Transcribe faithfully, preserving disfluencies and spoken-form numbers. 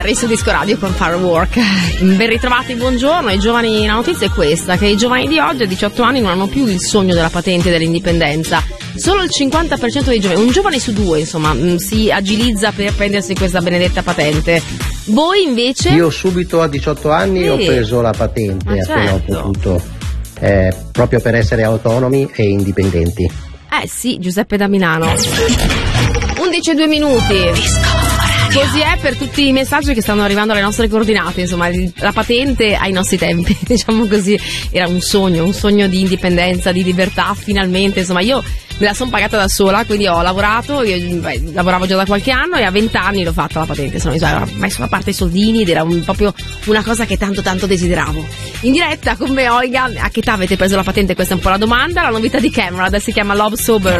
Su Disco Radio con Firework. Ben ritrovati, buongiorno. I giovani, la notizia è questa, che i giovani di oggi a diciotto anni non hanno più il sogno della patente e dell'indipendenza. Solo il cinquanta per cento dei giovani, un giovane su due insomma, si agilizza per prendersi questa benedetta patente. Voi invece? Io subito a diciotto anni sì. ho preso la patente, Ma appena certo. ho potuto, eh, proprio per essere autonomi e indipendenti. Eh sì, Giuseppe da Milano. undici e due minuti. Così è per tutti i messaggi che stanno arrivando alle nostre coordinate, insomma, la patente ai nostri tempi, diciamo così, era un sogno, un sogno di indipendenza, di libertà, finalmente, insomma, io me la sono pagata da sola, quindi ho lavorato, io beh, lavoravo già da qualche anno e a vent'anni l'ho fatta la patente, insomma, mi sono messo da parte i soldini ed era un, proprio una cosa che tanto tanto desideravo. In diretta con me Olga, a che età avete preso la patente? Questa è un po' la domanda. La novità di Cameron adesso si chiama Love Sober.